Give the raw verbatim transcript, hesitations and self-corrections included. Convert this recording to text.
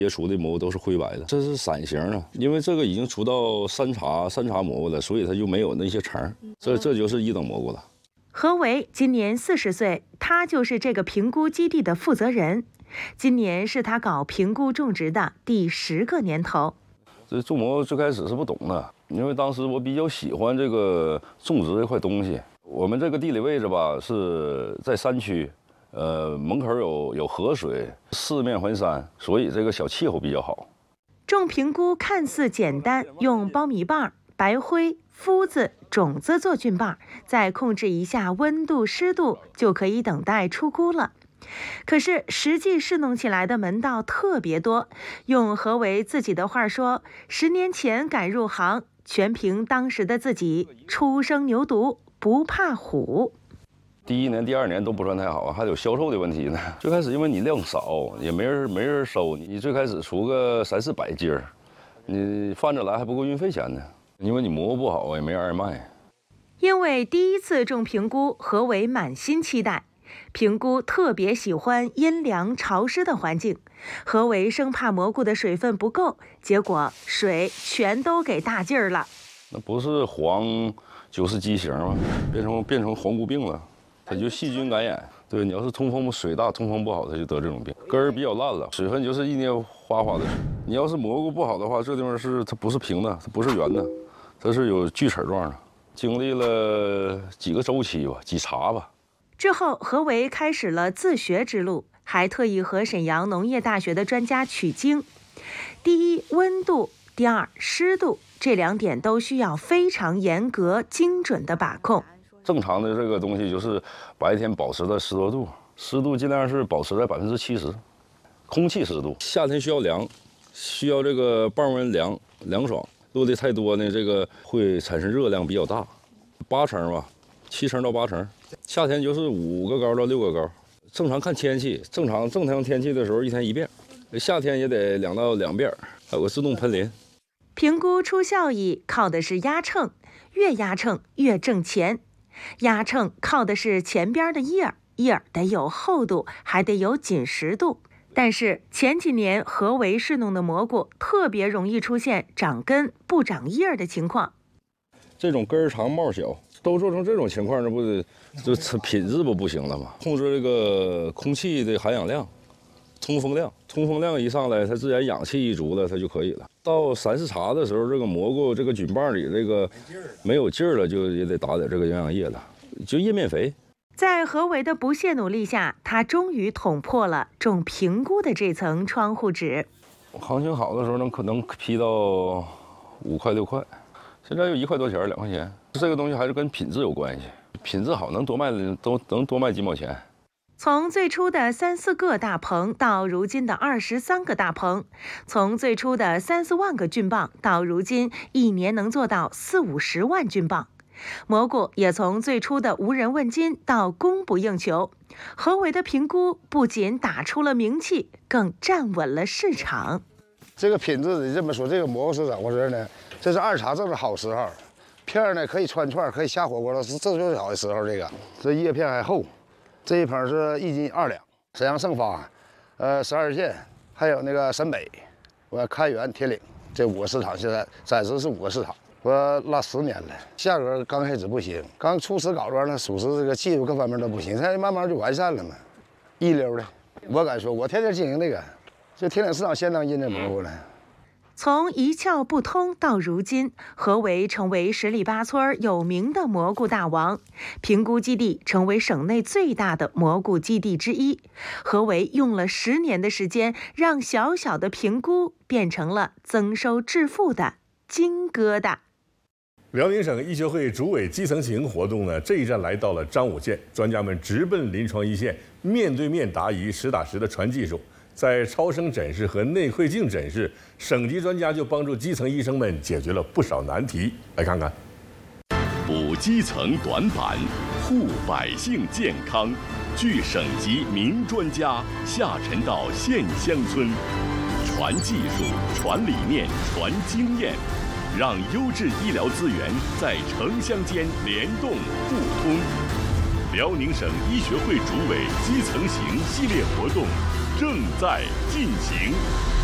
接触的蘑菇都是灰白的，这是伞形的，因为这个已经出到山茶山茶蘑菇了，所以它就没有那些层，这这就是一等蘑菇了。 何为今年四十岁，他就是这个评估基地的负责人。今年是他搞评估种植的第十个年头。 这种蘑菇最开始是不懂的，因为当时我比较喜欢这个种植这块东西。我们这个地理位置吧是在山区。呃，门口有有河水，四面环山，所以这个小气候比较好。 种评菇看似简单，用苞米棒、白灰、麸子、种子做菌棒，再控制一下温度、湿度，就可以等待出菇了。可是实际试弄起来的门道特别多。用何为自己的话说，十年前敢入行，全凭当时的自己初生牛犊不怕虎。 第一年、第二年都不算太好，还有销售的问题呢。最开始因为你量少，也没人没人收，你最开始出个三四百斤儿，你贩着来还不够运费钱呢。因为你蘑菇不好，也没人爱卖。 因为第一次种评菇，何为满心期待。评菇特别喜欢阴凉潮湿的环境，何为生怕蘑菇的水分不够，结果水全都给大劲儿了。 那不是黄就是畸形吗？变成变成黄菇病了。它就细菌感染，对，你要是通风水大，通风不好，它就得这种病。根儿比较烂了，水分就是一捏哗哗的。你要是蘑菇不好的话，这地方是它不是平的，它不是圆的，它是有锯齿状的。经历了几个周期吧，几茬吧。 之后，何为开始了自学之路，还特意和沈阳农业大学的专家取经。第一，温度；第二，湿度，这两点都需要非常严格、精准的把控。 正常的这个东西就是白天保持在十多度，湿度尽量是保持在百分之七十，空气湿度。夏天需要凉，需要这个傍温凉凉爽，落的太多呢，这个会产生热量比较大。八成吧，七成到八成。夏天就是五个高到六个高，正常看天气，正常正常天气的时候一天一遍，夏天也得两到两遍，还有个自动喷淋。 评估出效益靠的是压秤，越压秤越挣钱。压秤靠的是前边的叶儿，叶儿得有厚度，还得有紧实度。但是前几年何为试弄的蘑菇特别容易出现长根不长叶的情况。 这种根儿长帽小，都做成这种情况，那不就品质不不行了吗？控制这个空气的含氧量、通风量，通风量一上来，它自然氧气一足了，它就可以了。到三四茬的时候，这个蘑菇这个菌棒里这个没有劲儿了，就也得打点这个营养液了，就叶面肥。 在何为的不懈努力下，他终于捅破了种评菇的这层窗户纸。 行情好的时候能可能批到五块六块，现在有一块多钱两块钱。这个东西还是跟品质有关系，品质好能多卖都能多卖几毛钱。 从最初的三四个大棚到如今的二十三个大棚，从最初的三四万个菌棒到如今一年能做到四五十万菌棒，蘑菇也从最初的无人问津到供不应求。何为的评估不仅打出了名气，更站稳了市场。 这个品质你这么说，这个蘑菇是怎么回事呢？这是二茬正是好时候，片儿呢可以穿串，可以下火锅了，是这就是好的时候。这个这叶片还厚。这一盆是一斤二两，沈阳盛发，呃，十二县，还有那个沈北，我开原、铁岭这五个市场，现在暂时是五个市场。我拉十年了，价格刚开始不行，刚初始搞出来，属实这个技术各方面都不行，现在慢慢就完善了嘛，一流的。我敢说，我天天经营这个，这铁岭市场相当认真蘑菇了。 从一窍不通到如今，何为成为十里八村有名的蘑菇大王，评估基地成为省内最大的蘑菇基地之一。何为用了十年的时间，让小小的评估变成了增收致富的金疙瘩。 辽宁省医学会主委基层行活动呢，这一站来到了张武县，专家们直奔临床一线，面对面答疑，实打实的传技术。在超声诊室和内窥镜诊室，省级专家就帮助基层医生们解决了不少难题。来看看， 补基层短板，护百姓健康，据省级名专家下沉到县乡村，传技术、传理念、传经验，让优质医疗资源在城乡间联动互通。辽宁省医学会主委基层行系列活动正在进行。